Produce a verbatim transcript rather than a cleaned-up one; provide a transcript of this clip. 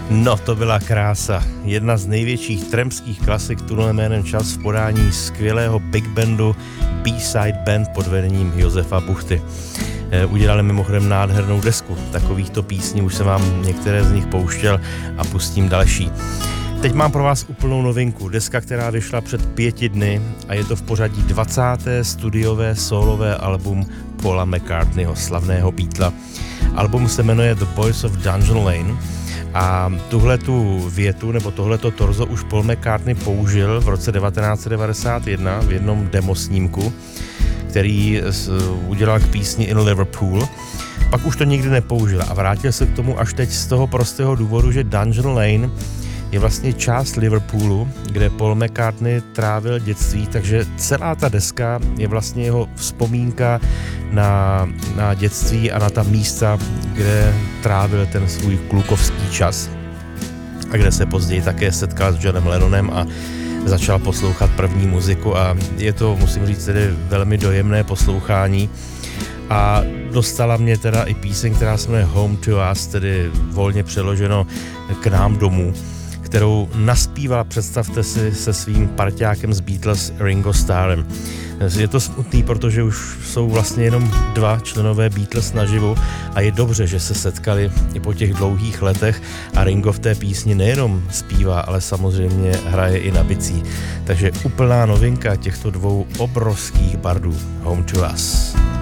No, to byla krása. Jedna z největších trampských klasik tunelem jménem Čas v podání skvělého big bandu B-Side Band pod vedením Josefa Buchty. E, udělali mimochodem nádhernou desku. Takovýchto písní už jsem vám některé z nich pouštěl a pustím další. Teď mám pro vás úplnou novinku. Deska, která vyšla před pěti dny a je to v pořadí dvacáté studiové solové album Paula McCartneyho, slavného Beatla. Album se jmenuje The Boys of Dungeon Lane a tuhletu větu nebo tohleto torzo už Paul McCartney použil v roce devatenáct set devadesát jedna v jednom demosnímku, který udělal k písni In Liverpool. Pak už to nikdy nepoužil a vrátil se k tomu až teď z toho prostého důvodu, že Dungeon Lane je vlastně část Liverpoolu, kde Paul McCartney trávil dětství, takže celá ta deska je vlastně jeho vzpomínka na, na dětství a na ta místa, kde trávil ten svůj klukovský čas a kde se později také setkal s Johnem Lennonem a začal poslouchat první muziku a je to, musím říct, tedy velmi dojemné poslouchání. A dostala mě teda i píseň, která se jmenuje Home to Us, tedy volně přeloženo K nám domů, kterou naspíval, představte si, se svým parťákem z Beatles Ringo Starrem. Je to smutný, protože už jsou vlastně jenom dva členové Beatles naživu a je dobře, že se setkali i po těch dlouhých letech a Ringo v té písni nejenom zpívá, ale samozřejmě hraje i na bicí. Takže úplná novinka těchto dvou obrovských bardů Home to Us.